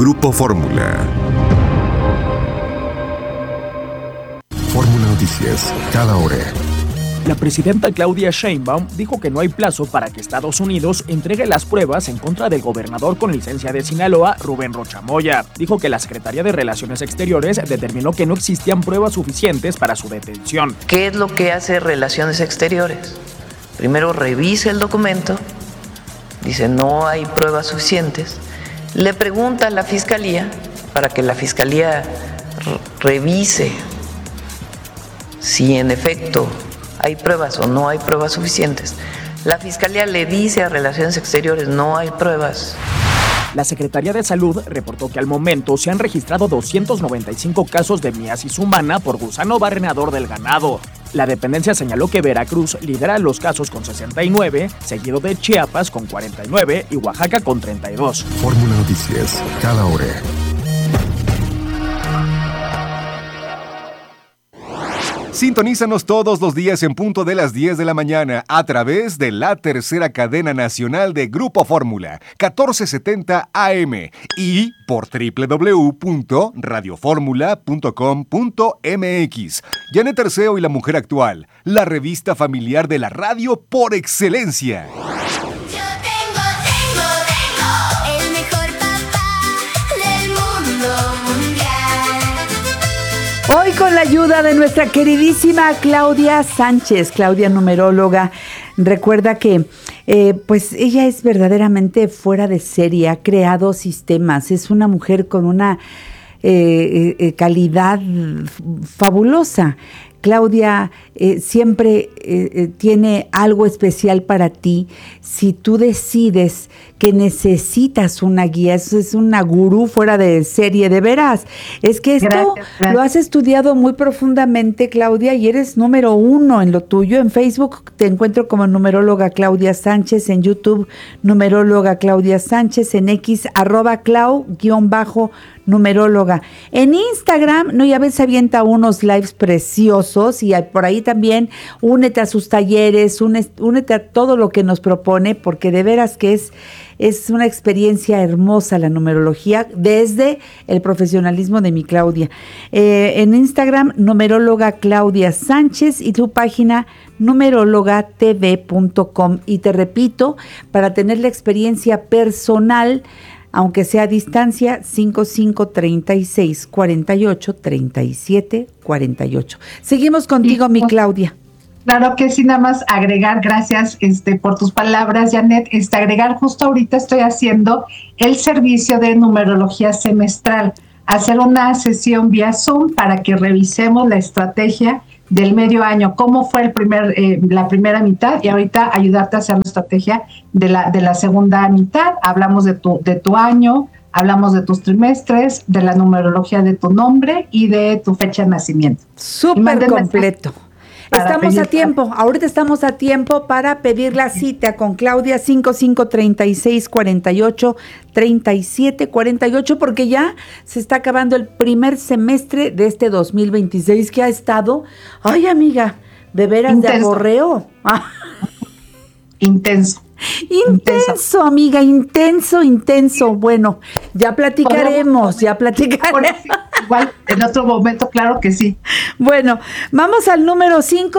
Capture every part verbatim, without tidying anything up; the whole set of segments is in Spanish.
Grupo Fórmula. Fórmula Noticias, cada hora. La presidenta Claudia Sheinbaum dijo que no hay plazo para que Estados Unidos entregue las pruebas en contra del gobernador con licencia de Sinaloa, Rubén Rocha Moya. Dijo que la Secretaría de Relaciones Exteriores determinó que no existían pruebas suficientes para su detención. ¿Qué es lo que hace Relaciones Exteriores? Primero revisa el documento, dice no hay pruebas suficientes, le pregunta a la Fiscalía para que la Fiscalía revise si en efecto hay pruebas o no hay pruebas suficientes. La Fiscalía le dice a Relaciones Exteriores, no hay pruebas. La Secretaría de Salud reportó que al momento se han registrado doscientos noventa y cinco casos de miasis humana por gusano barrenador del ganado. La dependencia señaló que Veracruz lidera los casos con sesenta y nueve, seguido de Chiapas con cuarenta y nueve y Oaxaca con treinta y dos. Fórmula Noticias, cada hora. Sintonízanos todos los días en punto de las diez de la mañana a través de la tercera cadena nacional de Grupo Fórmula, catorce setenta A M y por doble u doble u doble u punto radio fórmula punto com punto m x. Janet Terceo y la mujer actual, la revista familiar de la radio por excelencia. Hoy con la ayuda de nuestra queridísima Claudia Sánchez, Claudia numeróloga. Recuerda que eh, pues ella es verdaderamente fuera de serie, ha creado sistemas, es una mujer con una eh, eh, calidad fabulosa. Claudia eh, siempre eh, eh, tiene algo especial para ti. Si tú decides que necesitas una guía, eso es una gurú fuera de serie, de veras. Es que esto gracias, gracias. Lo has estudiado muy profundamente, Claudia, y eres número uno en lo tuyo. En Facebook te encuentro como numeróloga Claudia Sánchez, en YouTube numeróloga Claudia Sánchez, en X arroba clau guión bajo numeróloga. En Instagram, no, ya ves, avienta unos lives preciosos y por ahí también únete a sus talleres, únete a todo lo que nos propone, porque de veras que es, es una experiencia hermosa la numerología desde el profesionalismo de mi Claudia. Eh, en Instagram, numeróloga Claudia Sánchez y tu página numeróloga t v punto com. Y te repito, para tener la experiencia personal, aunque sea a distancia, cinco cinco treinta y seis cuarenta y ocho treinta y siete cuarenta y ocho. Seguimos contigo, mi Claudia. Claro que sí, nada más agregar, gracias este, por tus palabras, Janet, este, agregar, justo ahorita estoy haciendo el servicio de numerología semestral, hacer una sesión vía Zoom para que revisemos la estrategia del medio año, cómo fue el primer, eh, la primera mitad, y ahorita ayudarte a hacer la estrategia de la, de la segunda mitad. Hablamos de tu, de tu año, hablamos de tus trimestres, de la numerología de tu nombre y de tu fecha de nacimiento. Súper completo. Estamos a tiempo, ahorita estamos a tiempo para pedir la cita con Claudia, cinco cinco treinta y seis cuarenta y ocho treinta y siete cuarenta y ocho, porque ya se está acabando el primer semestre de este dos mil veintiséis, que ha estado, ay amiga, de veras intenso. De aborreo. Ah. Intenso. Intenso, intenso, amiga, intenso, intenso. Bueno, ya platicaremos, ya platicaremos. Igual, en otro momento, claro que sí. Bueno, vamos al número cinco.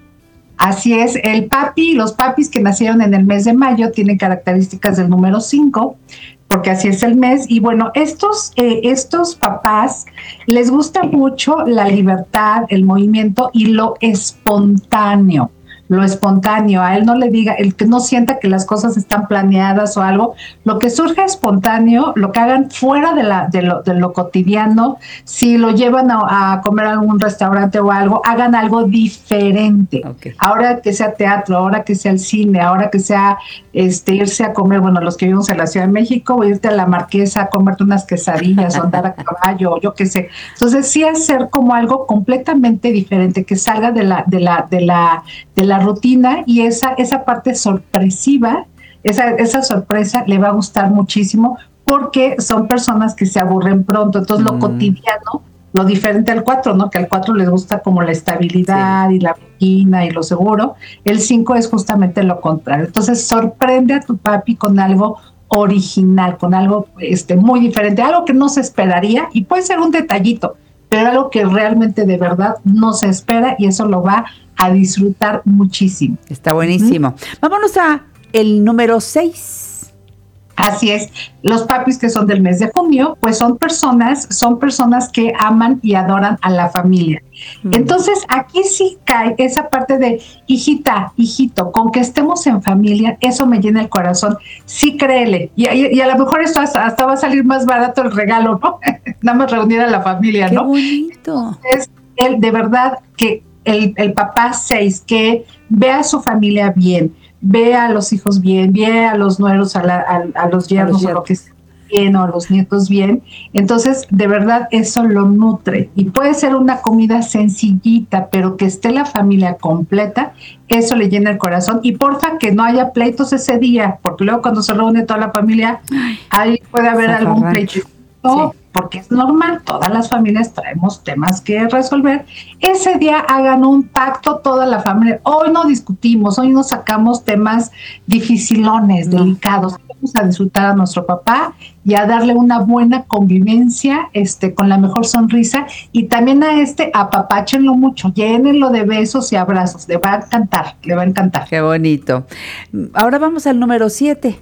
Así es, el papi, los papis que nacieron en el mes de mayo tienen características del número cinco, porque así es el mes. Y bueno, estos, eh, estos papás les gusta mucho la libertad, el movimiento y lo espontáneo. Lo espontáneo, a él no le diga, el que no sienta que las cosas están planeadas o algo, lo que surge espontáneo, lo que hagan fuera de, la, de, lo, de lo cotidiano, si lo llevan a, a comer a algún restaurante o algo, hagan algo diferente. Okay. Ahora que sea teatro, ahora que sea el cine, ahora que sea este irse a comer, bueno, los que vivimos en la Ciudad de México, o irte a la Marquesa a comerte unas quesadillas o andar a caballo, yo qué sé. Entonces sí hacer como algo completamente diferente, que salga de la, de la, de la, de la rutina, y esa, esa parte sorpresiva, esa, esa sorpresa le va a gustar muchísimo, porque son personas que se aburren pronto. Entonces mm. lo cotidiano, lo diferente al cuatro, ¿no? Que al cuatro les gusta como la estabilidad sí. y la rutina y lo seguro. El cinco es justamente lo contrario. Entonces sorprende a tu papi con algo original, con algo este, muy diferente, algo que no se esperaría y puede ser un detallito, pero algo que realmente de verdad no se espera y eso lo va a disfrutar muchísimo. Está buenísimo. ¿Mm? Vámonos a el número seis. Así es, los papis que son del mes de junio, pues son personas, son personas que aman y adoran a la familia. Mm. Entonces, aquí sí cae esa parte de, hijita, hijito, con que estemos en familia, eso me llena el corazón. Sí, créele. Y, y, y a lo mejor esto hasta, hasta va a salir más barato el regalo, ¿no? Nada más reunir a la familia, Qué ¿no? bonito. Entonces, él, de verdad, que el, el papá seis, que vea a su familia bien, ve a los hijos bien, ve a los nueros, a, la, a, a los yernos, a lo que sea bien, o a los nietos bien. Entonces, de verdad, eso lo nutre. Y puede ser una comida sencillita, pero que esté la familia completa, eso le llena el corazón. Y porfa, que no haya pleitos ese día, porque luego cuando se reúne toda la familia, ahí puede haber algún pleito. Sí. Porque es normal, todas las familias traemos temas que resolver. Ese día hagan un pacto toda la familia. Hoy no discutimos, hoy no sacamos temas dificilones, no. delicados. Vamos a disfrutar a nuestro papá y a darle una buena convivencia este, con la mejor sonrisa. Y también a este, apapáchenlo mucho, llénenlo de besos y abrazos. Le va a encantar, le va a encantar. Qué bonito. Ahora vamos al número siete.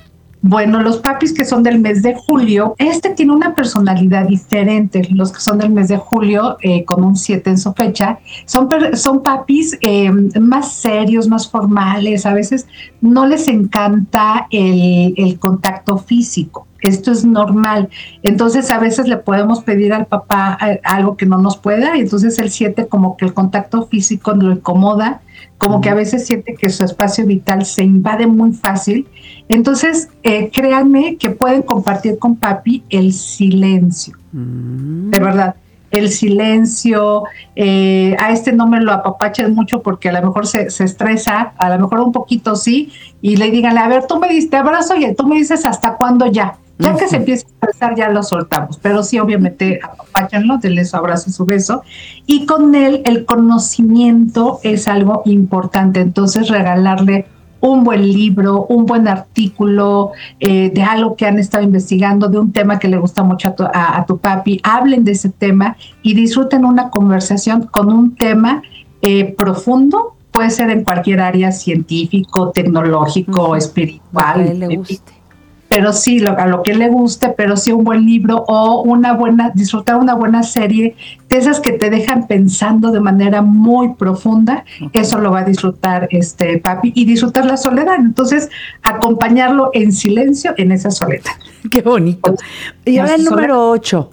Bueno, los papis que son del mes de julio, este tiene una personalidad diferente. Los que son del mes de julio, eh, con un siete en su fecha, son, son papis eh, más serios, más formales. A veces no les encanta el, el contacto físico. Esto es normal. Entonces, a veces le podemos pedir al papá algo que no nos pueda, y entonces el siete como que el contacto físico lo incomoda, como que a veces siente que su espacio vital se invade muy fácil. Entonces, eh, créanme que pueden compartir con papi el silencio. Mm. De verdad, el silencio. Eh, a este no me lo apapachen mucho porque a lo mejor se, se estresa, a lo mejor un poquito sí, y le digan, a ver, tú me diste abrazo y tú me dices hasta cuándo ya. Ya que se empieza a expresar, ya lo soltamos. Pero sí, obviamente, apapáchenlo, denle su abrazo y su beso. Y con él, el conocimiento es algo importante. Entonces, regalarle un buen libro, un buen artículo eh, de algo que han estado investigando, de un tema que le gusta mucho a tu, a, a tu papi. Hablen de ese tema y disfruten una conversación con un tema eh, profundo. Puede ser en cualquier área, científico, tecnológico, uh-huh. espiritual. Que le guste. Pero sí, lo, a lo que le guste, pero sí un buen libro o una buena, disfrutar una buena serie, de esas que te dejan pensando de manera muy profunda, okay. Eso lo va a disfrutar este papi, y disfrutar la soledad. Entonces, acompañarlo en silencio en esa soledad. Qué bonito. Y ahora el número ocho.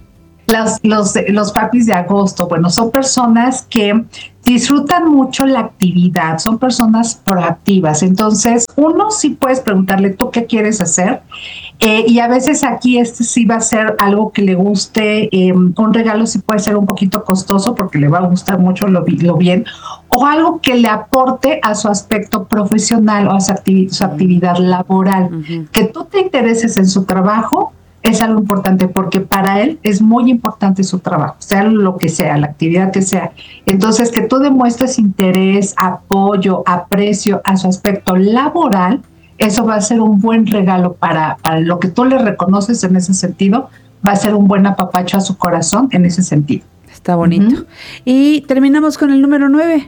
Los, los, los papis de agosto, bueno, son personas que disfrutan mucho la actividad, son personas proactivas. Entonces, uno sí puedes preguntarle, ¿tú qué quieres hacer? Eh, y a veces aquí este sí va a ser algo que le guste, eh, un regalo sí puede ser un poquito costoso porque le va a gustar mucho lo, lo bien, o algo que le aporte a su aspecto profesional o a su, activi- su actividad laboral. Uh-huh. Que tú te intereses en su trabajo es algo importante porque para él es muy importante su trabajo, sea lo que sea, la actividad que sea. Entonces, que tú demuestres interés, apoyo, aprecio a su aspecto laboral, eso va a ser un buen regalo para, para lo que tú le reconoces en ese sentido, va a ser un buen apapacho a su corazón en ese sentido. Está bonito. Uh-huh. Y terminamos con el número nueve.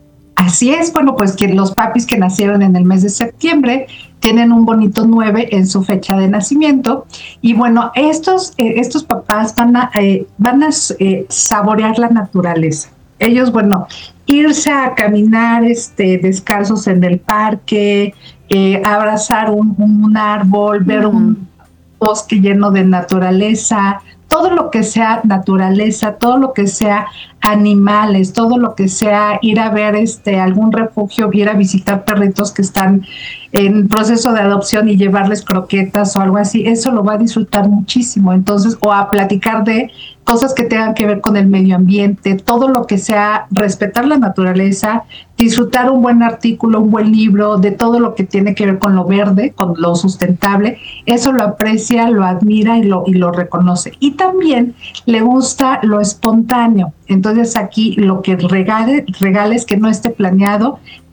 Así es, bueno, pues que los papis que nacieron en el mes de septiembre tienen un bonito nueve en su fecha de nacimiento. Y bueno, estos, eh, estos papás van a, eh, van a eh, saborear la naturaleza. Ellos, bueno, irse a caminar este, descalzos en el parque, eh, abrazar un, un árbol, ver mm. un bosque lleno de naturaleza, todo lo que sea naturaleza, todo lo que sea animales, todo lo que sea ir a ver este algún refugio, ir a visitar perritos que están en proceso de adopción y llevarles croquetas o algo así, eso lo va a disfrutar muchísimo. Entonces, o a platicar de cosas que tengan que ver con el medio ambiente, todo lo que sea respetar la naturaleza, disfrutar un buen artículo, un buen libro, de todo lo que tiene que ver con lo verde, con lo sustentable, eso lo aprecia, lo admira y lo, y lo reconoce. Y también le gusta lo espontáneo. Entonces aquí lo que regale, regales que no esté planeado,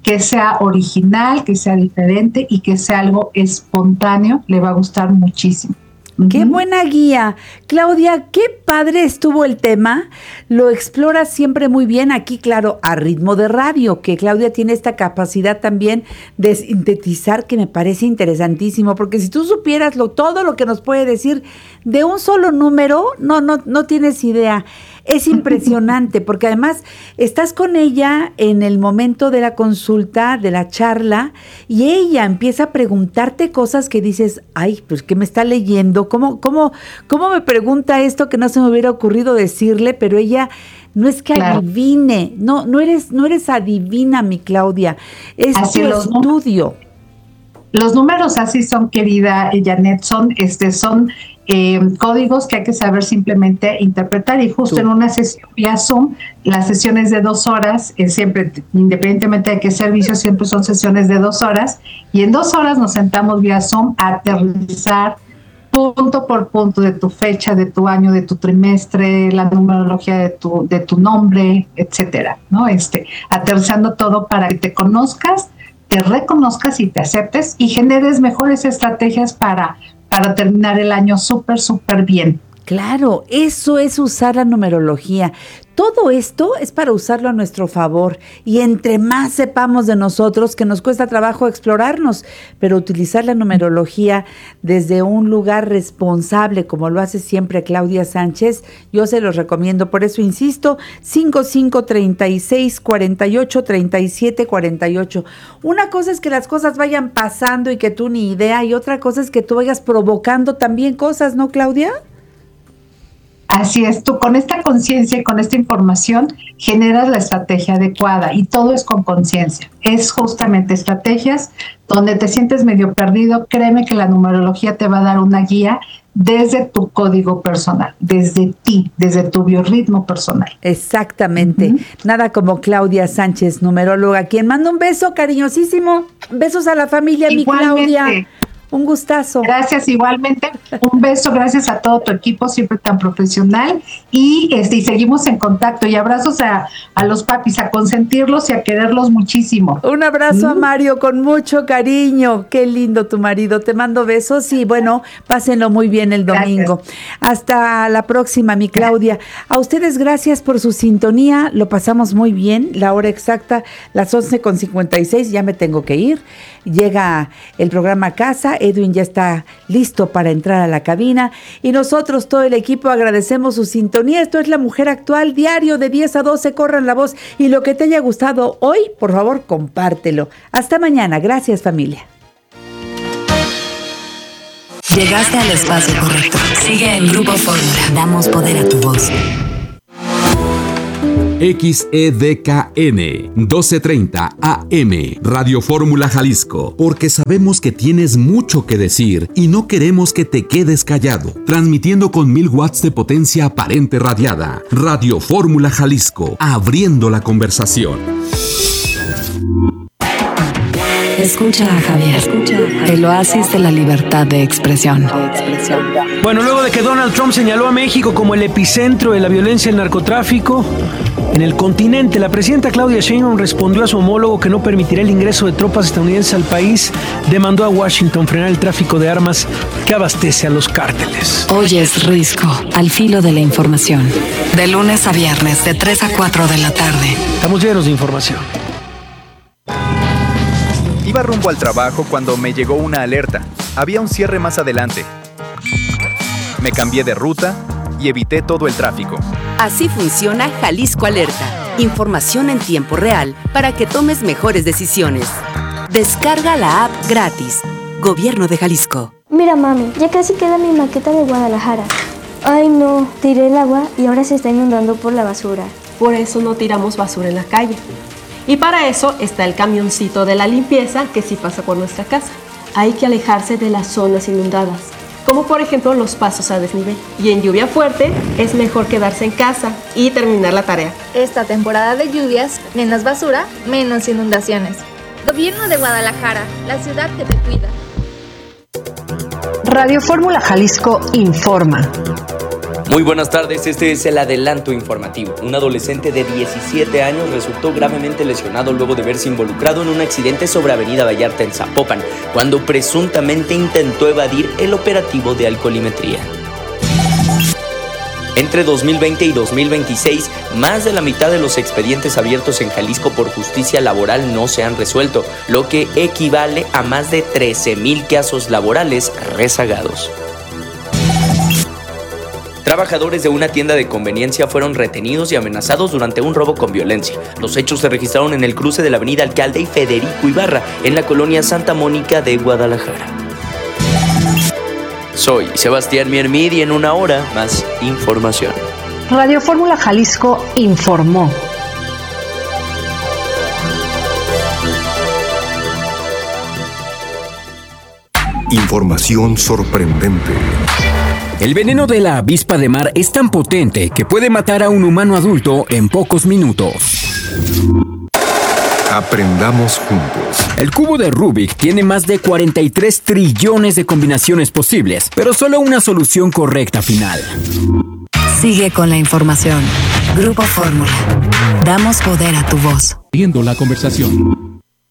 que sea original, que sea diferente y que sea algo espontáneo, le va a gustar muchísimo. ¡Qué buena guía! Claudia, qué padre estuvo el tema. Lo explora siempre muy bien aquí, claro, a ritmo de radio, que Claudia tiene esta capacidad también de sintetizar que me parece interesantísimo, porque si tú supieras lo, todo lo que nos puede decir de un solo número, no, no, no tienes idea. Es impresionante, porque además estás con ella en el momento de la consulta, de la charla, y ella empieza a preguntarte cosas que dices, ay, pues ¿qué me está leyendo? ¿Cómo, cómo, cómo me pregunta esto que no se me hubiera ocurrido decirle? Pero ella no es que claro. adivine, no, no eres, no eres adivina, mi Claudia, es así tu los estudio. Los números así son, querida Janet, son, este, son eh, códigos que hay que saber simplemente interpretar, y justo Tú. en una sesión vía Zoom, las sesiones de dos horas, eh, siempre, independientemente de qué servicio, siempre son sesiones de dos horas, y en dos horas nos sentamos vía Zoom a aterrizar punto por punto de tu fecha, de tu año, de tu trimestre, la numerología de tu, de tu nombre, etcétera, ¿no? Este, aterrizando todo para que te conozcas, te reconozcas y te aceptes y generes mejores estrategias para, para terminar el año súper, súper bien. Claro, eso es usar la numerología. Todo esto es para usarlo a nuestro favor, y entre más sepamos de nosotros, que nos cuesta trabajo explorarnos, pero utilizar la numerología desde un lugar responsable, como lo hace siempre Claudia Sánchez, yo se los recomiendo. Por eso insisto, cinco cinco treinta y seis cuarenta y ocho treinta y siete cuarenta y ocho. Una cosa es que las cosas vayan pasando y que tú ni idea, y otra cosa es que tú vayas provocando también cosas, ¿no, Claudia? Así es, tú con esta conciencia y con esta información generas la estrategia adecuada, y todo es con conciencia. Es justamente estrategias donde te sientes medio perdido. Créeme que la numerología te va a dar una guía desde tu código personal, desde ti, desde tu biorritmo personal. Exactamente. Uh-huh. Nada como Claudia Sánchez, numeróloga, quien manda un beso cariñosísimo. Besos a la familia, Igualmente. Mi Claudia. Un gustazo. Gracias, igualmente. Un beso, gracias a todo tu equipo, siempre tan profesional. Y este y seguimos en contacto. Y abrazos a, a los papis, a consentirlos y a quererlos muchísimo. Un abrazo mm. a Mario con mucho cariño. Qué lindo tu marido. Te mando besos y bueno, pásenlo muy bien el domingo. Gracias. Hasta la próxima, mi Claudia. A ustedes gracias por su sintonía. Lo pasamos muy bien. La hora exacta, las once con cincuenta y seis. Ya me tengo que ir. Llega el programa a casa. Edwin ya está listo para entrar a la cabina y nosotros, todo el equipo, agradecemos su sintonía. Esto es La Mujer Actual, diario de diez a doce, corran la voz, y lo que te haya gustado hoy, por favor, compártelo. Hasta mañana, gracias familia. Llegaste al espacio correcto. Sigue en Grupo Fórmula. Damos poder a tu voz. X E D K N doce treinta A M Radio Fórmula Jalisco, porque sabemos que tienes mucho que decir y no queremos que te quedes callado. Transmitiendo con mil watts de potencia aparente radiada. Radio Fórmula Jalisco, abriendo la conversación. Escucha a Javier, Escucha a Javier, el oasis de la libertad de expresión. Bueno, luego de que Donald Trump señaló a México como el epicentro de la violencia y el narcotráfico en el continente, la presidenta Claudia Sheinbaum respondió a su homólogo que no permitirá el ingreso de tropas estadounidenses al país. Demandó a Washington frenar el tráfico de armas que abastece a los cárteles. Hoy es Risco, al filo de la información. De lunes a viernes, de tres a cuatro de la tarde. Estamos llenos de información. Iba rumbo al trabajo cuando me llegó una alerta. Había un cierre más adelante. Me cambié de ruta y evité todo el tráfico. Así funciona Jalisco Alerta. Información en tiempo real para que tomes mejores decisiones. Descarga la app gratis. Gobierno de Jalisco. Mira, mami, ya casi queda mi maqueta de Guadalajara. Ay, no, tiré el agua y ahora se está inundando por la basura. Por eso no tiramos basura en la calle. Y para eso está el camioncito de la limpieza que sí pasa por nuestra casa. Hay que alejarse de las zonas inundadas, como por ejemplo los pasos a desnivel. Y en lluvia fuerte es mejor quedarse en casa y terminar la tarea. Esta temporada de lluvias, menos basura, menos inundaciones. Gobierno de Guadalajara, la ciudad que te cuida. Radio Fórmula Jalisco informa. Muy buenas tardes, este es el adelanto informativo. Un adolescente de diecisiete años resultó gravemente lesionado luego de verse involucrado en un accidente sobre Avenida Vallarta en Zapopan, cuando presuntamente intentó evadir el operativo de alcoholimetría. Entre dos mil veinte y dos mil veintiséis, más de la mitad de los expedientes abiertos en Jalisco por justicia laboral no se han resuelto, lo que equivale a más de trece mil casos laborales rezagados. Trabajadores de una tienda de conveniencia fueron retenidos y amenazados durante un robo con violencia. Los hechos se registraron en el cruce de la avenida Alcalde y Federico Ibarra, en la colonia Santa Mónica de Guadalajara. Soy Sebastián Miermid y en una hora más información. Radio Fórmula Jalisco informó. Información sorprendente. El veneno de la avispa de mar es tan potente que puede matar a un humano adulto en pocos minutos. Aprendamos juntos. El cubo de Rubik tiene más de cuarenta y tres trillones de combinaciones posibles, pero solo una solución correcta final. Sigue con la información. Grupo Fórmula. Damos poder a tu voz. Viendo la conversación.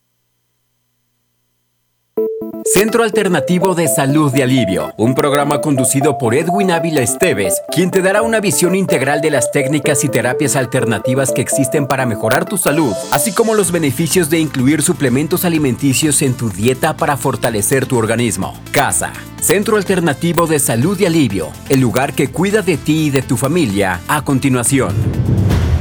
Centro Alternativo de Salud de Alivio, un programa conducido por Edwin Ávila Esteves, quien te dará una visión integral de las técnicas y terapias alternativas que existen para mejorar tu salud, así como los beneficios de incluir suplementos alimenticios en tu dieta para fortalecer tu organismo. CASA, Centro Alternativo de Salud y Alivio, el lugar que cuida de ti y de tu familia, a continuación.